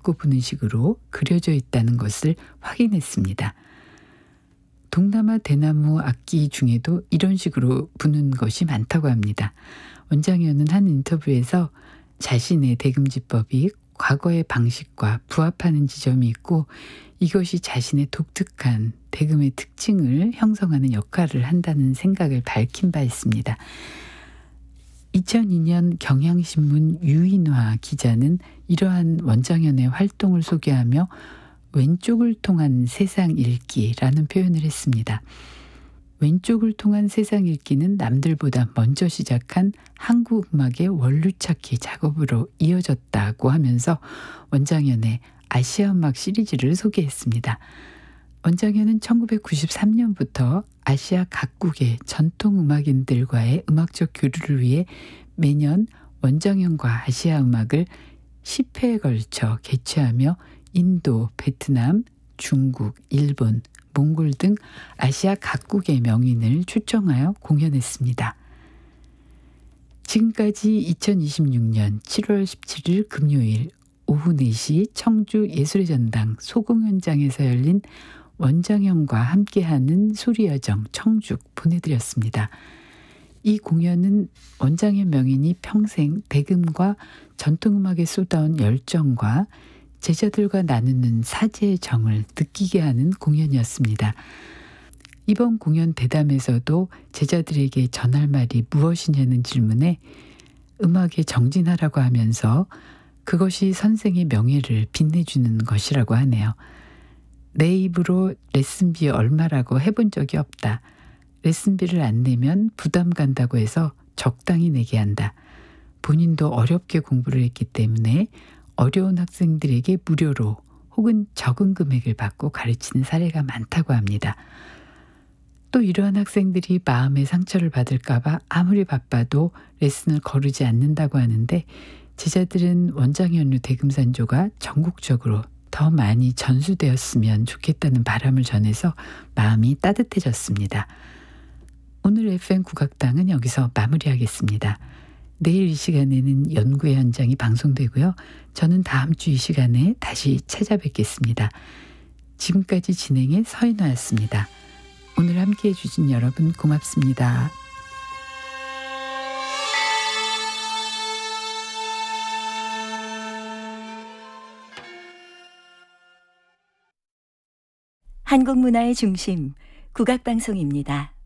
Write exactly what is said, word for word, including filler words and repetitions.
바꿔보는 식으로 그려져 있다는 것을 확인했습니다. 동남아 대나무 악기 중에도 이런 식으로 부는 것이 많다고 합니다. 원장현은 한 인터뷰에서 자신의 대금지법이 과거의 방식과 부합하는 지점이 있고 이것이 자신의 독특한 대금의 특징을 형성하는 역할을 한다는 생각을 밝힌 바 있습니다. 이천이 년 경향신문 유인화 기자는 이러한 원장현의 활동을 소개하며 왼쪽을 통한 세상 읽기라는 표현을 했습니다. 왼쪽을 통한 세상 읽기는 남들보다 먼저 시작한 한국 음악의 원루 찾기 작업으로 이어졌다고 하면서 원장현의 아시아 음악 시리즈를 소개했습니다. 원장현은 천구백구십삼 년부터 아시아 각국의 전통 음악인들과의 음악적 교류를 위해 매년 원장현과 아시아 음악을 십 회에 걸쳐 개최하며 인도, 베트남, 중국, 일본, 몽골 등 아시아 각국의 명인을 초청하여 공연했습니다. 지금까지 이천이십육 년 칠월 십칠일 금요일 오후 네 시 청주 예술의 전당 소공연장에서 열린 원장현과 함께하는 소리여정 청죽 보내드렸습니다. 이 공연은 원장현 명인이 평생 대금과 전통음악에 쏟아온 열정과 제자들과 나누는 사제의 정을 느끼게 하는 공연이었습니다. 이번 공연 대담에서도 제자들에게 전할 말이 무엇이냐는 질문에 음악에 정진하라고 하면서 그것이 선생의 명예를 빛내주는 것이라고 하네요. 내 입으로 레슨비 얼마라고 해본 적이 없다. 레슨비를 안 내면 부담 간다고 해서 적당히 내게 한다. 본인도 어렵게 공부를 했기 때문에 어려운 학생들에게 무료로 혹은 적은 금액을 받고 가르치는 사례가 많다고 합니다. 또 이러한 학생들이 마음의 상처를 받을까 봐 아무리 바빠도 레슨을 거르지 않는다고 하는데 제자들은 원장현의 대금산조가 전국적으로 더 많이 전수되었으면 좋겠다는 바람을 전해서 마음이 따뜻해졌습니다. 오늘 에프엠 국악당은 여기서 마무리하겠습니다. 내일 이 시간에는 연구의 현장이 방송되고요. 저는 다음 주 이 시간에 다시 찾아뵙겠습니다. 지금까지 진행의 서인화였습니다. 오늘 함께해 주신 여러분 고맙습니다. 한국 문화의 중심 국악방송입니다.